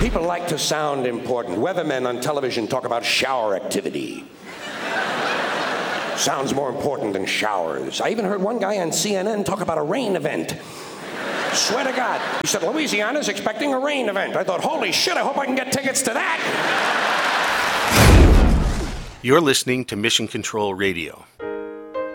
People like to sound important. Weathermen on television talk about shower activity. Sounds more important than showers. I even heard one guy on CNN talk about a rain event. Swear to God. He said, Louisiana's expecting a rain event. I thought, holy shit, I hope I can get tickets to that. You're listening to Mission Control Radio.